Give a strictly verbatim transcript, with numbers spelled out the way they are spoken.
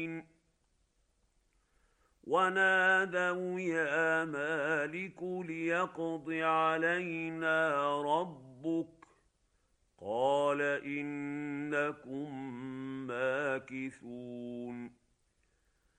ونادوا يا مالك ليقض علينا ربك قال إنكم ماكثون